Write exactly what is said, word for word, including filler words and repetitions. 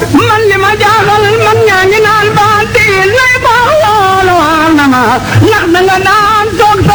man li ma jaaxal man ñaa ngi naan ba di lay baax loolu war na ma ndax da nga naan toog